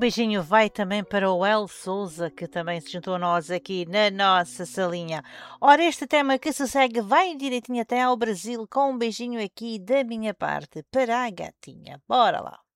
beijinho vai também para o El Souza, que também se juntou a nós aqui na nossa salinha. Ora, este tema que se segue vai direitinho até ao Brasil, com um beijinho aqui da minha parte para a gatinha. Bora lá.